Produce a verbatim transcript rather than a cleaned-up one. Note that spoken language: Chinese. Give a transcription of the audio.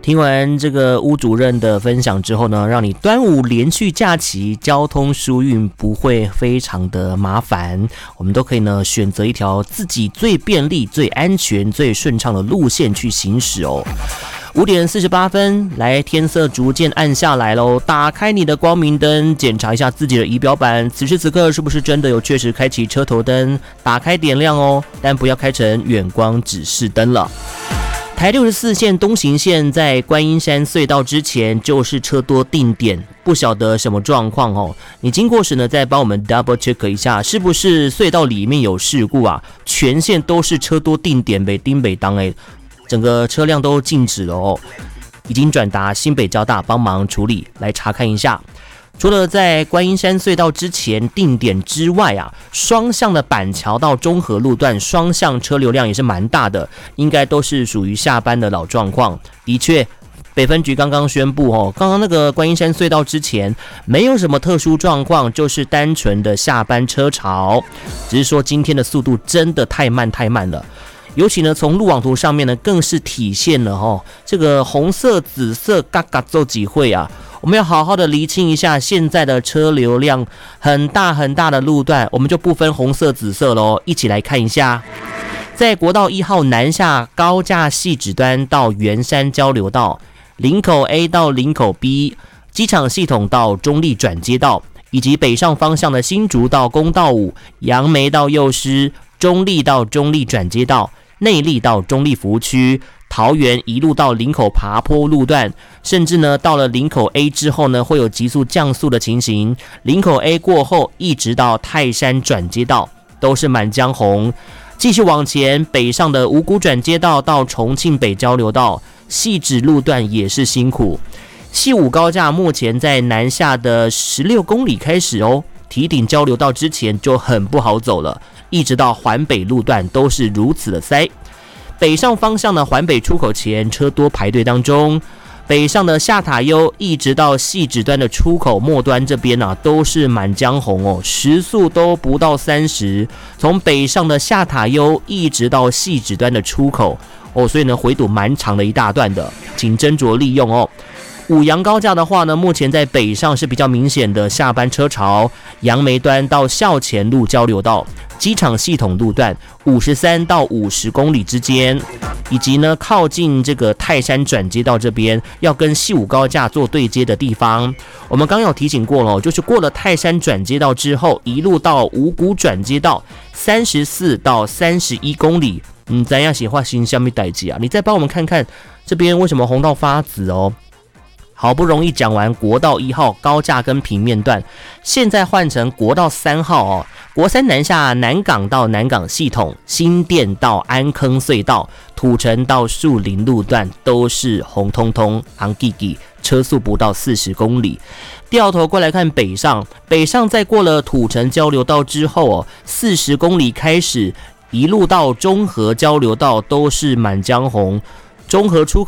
听完这个巫主任的分享之后呢，让你端午连续假期交通疏运不会非常的麻烦，我们都可以呢选择一条自己最便利、最安全、最顺畅的路线去行驶哦。五点四十八分，来，天色逐渐暗下来喽。打开你的光明灯，检查一下自己的仪表板，此时此刻是不是真的有确实开启车头灯，打开点亮哦，但不要开成远光指示灯了。台六十四线东行线在观音山隧道之前就是车多定点，不晓得什么状况哦。你经过时呢，再帮我们 double check 一下，是不是隧道里面有事故啊？全线都是车多定点，北丁北当哎，整个车辆都静止了哦。已经转达新北交大帮忙处理，来查看一下。除了在观音山隧道之前定点之外啊，双向的板桥到中和路段双向车流量也是蛮大的，应该都是属于下班的老状况。的确，北分局刚刚宣布哦，刚刚那个观音山隧道之前没有什么特殊状况，就是单纯的下班车潮，只是说今天的速度真的太慢太慢了。尤其呢，从路网图上面呢，更是体现了哦，这个红色、紫色嘎嘎做几会啊。我们要好好的厘清一下现在的车流量很大很大的路段，我们就不分红色紫色咯，一起来看一下。在国道一号南下高架汐止端到圆山交流道，林口 A 到林口 B， 机场系统到中立转接道，以及北上方向的新竹到公道五、杨梅到幼师、中立到中立转接道、内壢到中立服务区、桃园一路到林口爬坡路段，甚至呢到了林口 A 之后呢，会有急速降速的情形。林口 A 过后，一直到泰山转接道都是满江红。继续往前，北上的五股转接道到重庆北交流道，汐止路段也是辛苦。汐五高架目前在南下的十六公里开始哦，堤顶交流道之前就很不好走了，一直到环北路段都是如此的塞。北上方向的环北出口前车多排队当中，北上的下塔悠一直到汐止端的出口末端这边啊，都是满江红哦，时速都不到三十。从北上的下塔悠一直到汐止端的出口哦，所以呢回堵蛮长的一大段的，请斟酌利用哦。五杨高架的话呢，目前在北上是比较明显的下班车潮，杨梅端到校前路交流道、机场系统路段五十三到五十公里之间，以及呢靠近这个泰山转接道这边要跟汐五高架做对接的地方，我们刚刚有提醒过了，就是过了泰山转接道之后，一路到五股转接道三十四到三十一公里，嗯，咱要写话行下面代志啊，你再帮我们看看这边为什么红到发紫哦。好不容易讲完国道一号高架跟平面段，现在换成国道三号哦。国三南下南港到南港系统、新店到安坑隧道、土城到树林路段都是红彤彤、昂记记，车速不到四十公里。掉头过来看北上，北上在过了土城交流道之后哦，四十公里开始一路到中和交流道都是满江红。中和出口